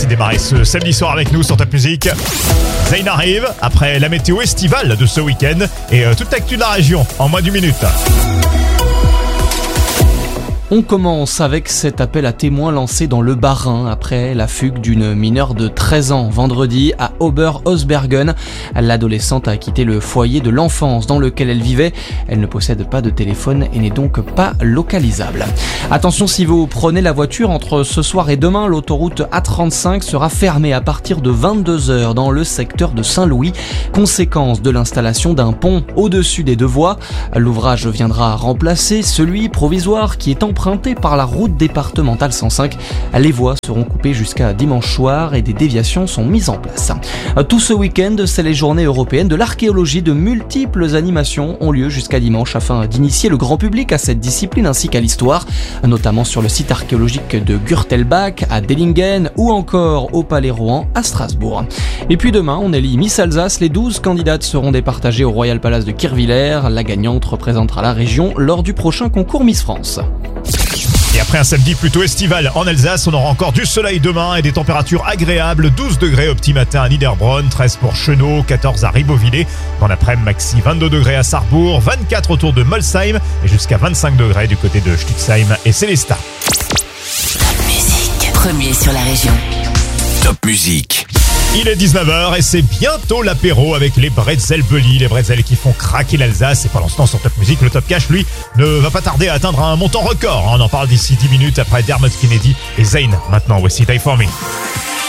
démarrer ce samedi soir avec nous sur Top Music. Zayn arrive après la météo estivale de ce week-end et toute l'actu de la région en moins d'une minute. On commence avec cet appel à témoins lancé dans le Bas-Rhin après la fugue d'une mineure de 13 ans vendredi à Ober-Hausbergen. L'adolescente a quitté le foyer de l'enfance dans lequel elle vivait. Elle ne possède pas de téléphone et n'est donc pas localisable. Attention, si vous prenez la voiture entre ce soir et demain, l'autoroute A35 sera fermée à partir de 22h dans le secteur de Saint-Louis. Conséquence de l'installation d'un pont au-dessus des deux voies. L'ouvrage viendra remplacer celui provisoire qui est emprunté par la route départementale 105. Les voies seront coupées jusqu'à dimanche soir et des déviations sont mises en place. Tout ce week-end, c'est les journées européennes de l'archéologie. De multiples animations ont lieu jusqu'à dimanche afin d'initier le grand public à cette discipline ainsi qu'à l'histoire, notamment sur le site archéologique de Gürtelbach à Dellingen ou encore au Palais Rohan à Strasbourg. Et puis demain, on élit Miss Alsace. Les 12 candidates seront départagées au Royal Palace de Kirchwiller. La gagnante représentera la région lors du prochain concours Miss France. Et après un samedi plutôt estival en Alsace, on aura encore du soleil demain et des températures agréables. 12 degrés au petit matin à Niederbronn, 13 pour Chenot, 14 à Ribeauvillé. Dans l'après-midi, maxi 22 degrés à Sarrebourg, 24 autour de Molsheim et jusqu'à 25 degrés du côté de Stutzheim et Sélestat. Top Music, premier sur la région. Top Music. Il est 19h et c'est bientôt l'apéro avec les Bretzel Bully, les Bretzel qui font craquer l'Alsace. Et pendant ce temps sur Top Music, le Top Cash, lui, ne va pas tarder à atteindre un montant record. On en parle d'ici 10 minutes après Dermot Kennedy et Zayn. Maintenant, voici Die For Me.